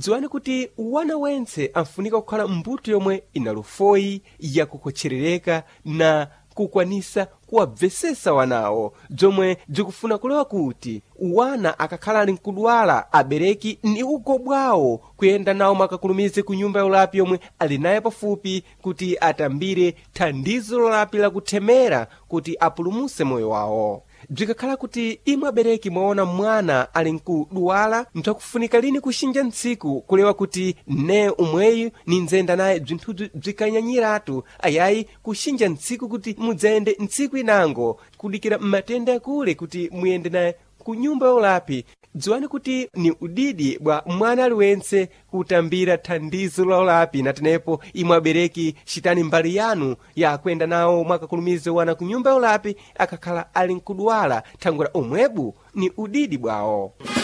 dziwani kuti wana wense amfunika kukhala mbuto yomwe ina lufoyi yakukotcherereka na kukwanisa kuwabvesesa wanawo, zomwe zikufuna kulewa kuti wana akakhala ali nkudwala abereki ni ugo bwawo kuyenda nawo makakulumize ku nyumba yaulapi yomwe ali naye pafupi kuti atambire thandizo lolapi lakuthemera kuti apulumuse moyo wawo. Bzikakhala kuti imwe abereki mwaona mwana ali nkudwala, mtakufunika lini kushinja ntsiku kulewa kuti ne umweyu ninzenda naye bzinthuzi bzikanyanyiratu, ayayi kushinja ntsiku kuti mudzende ntsiku inango kudikira matenda yakule kuti muyende naye ku nyumba yaulapi. Dziwani kuti ni udidi bwa mwana aliwense kutambira thandizo la ulapi, na tenepo imwe abereki chitani mbali yanu ya kwenda nawo mwakakulumize wana ku nyumba yaulapi akakhala ali nkudwala thangwera omwebu ni udidi bwawo.